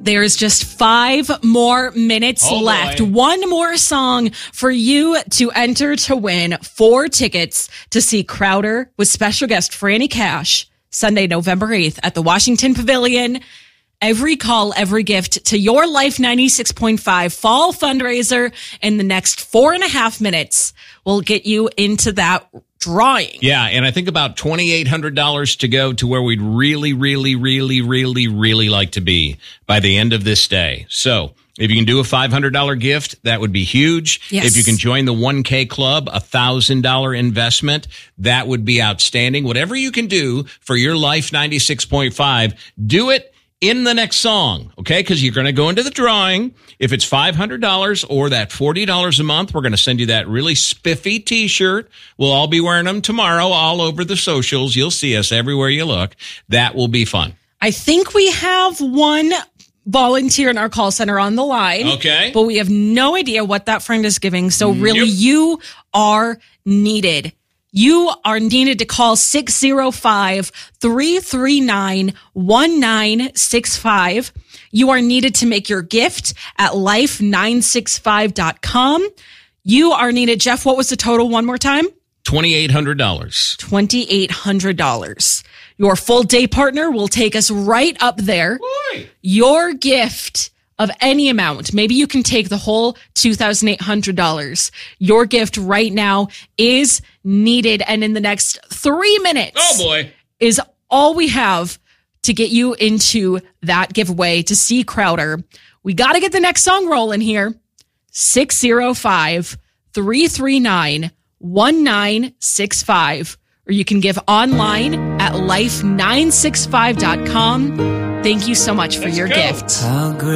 There's just 5 more minutes left. Boy. One more song for you to enter to win 4 tickets to see Crowder with special guest Franny Cash Sunday, November 8th at the Washington Pavilion. Every call, every gift to Your Life 96.5 fall fundraiser in the next 4.5 minutes will get you into that drawing. Yeah, and I think about $2,800 to go to where we'd really like to be by the end of this day. So if you can do a $500 gift, that would be huge. Yes. If you can join the 1K Club, $1,000 investment, that would be outstanding. Whatever you can do for Your Life 96.5, do it in the next song, okay? Because you're going to go into the drawing. If it's $500 or that $40 a month, we're going to send you that really spiffy T-shirt. We'll all be wearing them tomorrow all over the socials. You'll see us everywhere you look. That will be fun. I think we have one volunteer in our call center on the line. Okay. But we have no idea what that friend is giving. So really, you are needed. You are needed to call 605-339-1965. You are needed to make your gift at life965.com. You are needed. Jeff, what was the total one more time? $2,800. $2,800. Your full day partner will take us right up there. Boy. Your gift of any amount. Maybe you can take the whole $2,800. Your gift right now is needed. And in the next 3 minutes is all we have to get you into that giveaway to see Crowder. We got to get the next song rolling here. 605-339-1965. Or you can give online at life965.com. Thank you so much for your gift.